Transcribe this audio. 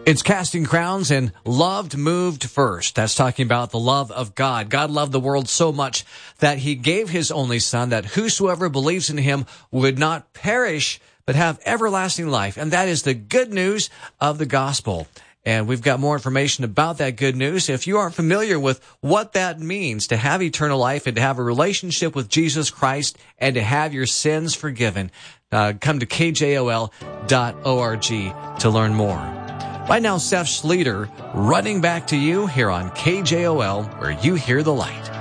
It's Casting Crowns and Loved Moved First. That's talking about the love of God. God loved the world so much that he gave his only son, that whosoever believes in him would not perish, but have everlasting life. And that is the good news of the gospel. And we've got more information about that good news. If you aren't familiar with what that means to have eternal life and to have a relationship with Jesus Christ and to have your sins forgiven, come to kjol.org to learn more. Right now, Seth Schleter running back to you here on KJOL, where you hear the light.